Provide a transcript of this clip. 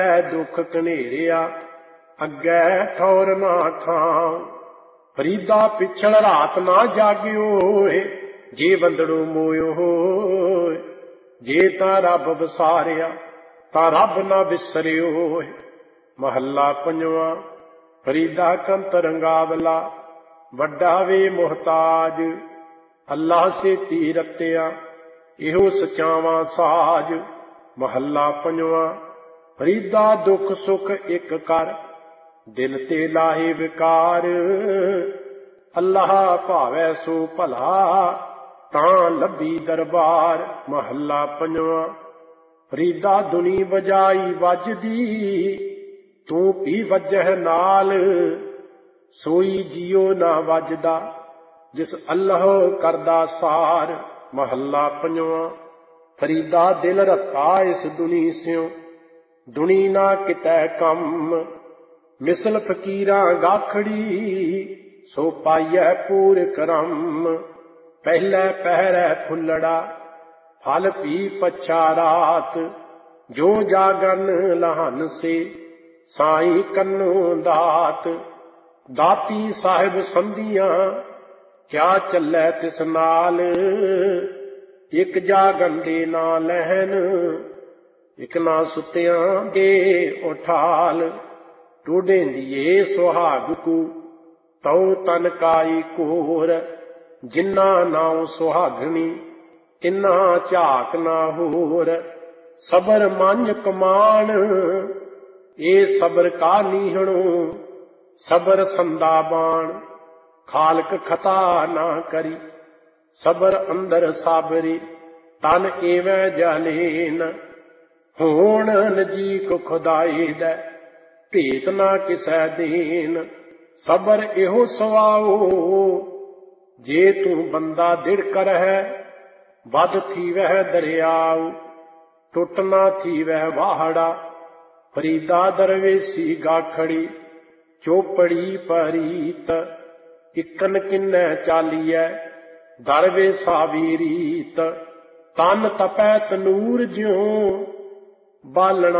दुख कनेरिया अग्गै ठौर ना खां। फरीदा पिछड़ रात ना जागियो जे बंदड़ो मोयो होए। जे तां रब वसारिया तां रब ना विसरियो। महला पंजवा। फरीदा कंत रंगावला वड्डा वे मुहताज। अल्लाह से ती रत्या इहो सचावा साज। महला पंजवा। फरीदा दुख सुख एक कर दिल ते लाहे विकार। अल्लाह भावै सो भला तां लभी दरबार। महला पंजवा। फरीदा दुनी बजाई वजदी तू भी वजह नाल। सोई जियो ना वजदा जिस अल्लाह करदा सार। महला पंजवा। फरीदा दिल रता इस दुनी स्यों दुनी ना कितै कम। मिसल फकीरां गाखड़ी सो पाइयै पूर करम। पहले पहरै फुल्लड़ा फल पी पछा रात। जो जागन लहन से साई कन्नो दात। दाती साहिब संधियां क्या चलै तिस नाल। एक जागन दे ना लहन एक ना सुत्यां दे उठाल। टोडेंदिए सुहाग को तौ तन काई कोर। जिन्ना नाउ सुहागनी इन्ना झाक ना होर। सबर मंझ कमान ए सबर का नीहणो। सबर संदा बाण खालक खता ना करी। सबर अंदर साबरी तन एवं जालेन। होण नजीक खुदाई दै भेत ना किसै देन। सबर इहो सवाओ जे तू बंदा दिड़ कर है। बद थी वह दरियाओ टुट ना थी वह वाहड़ा। फरीदा दरवेसी गाखड़ी चौपड़ी परीत। इकन किन्नै चालियै दरवेसा भी रीत। तन तपै तनूर ज्यों बालना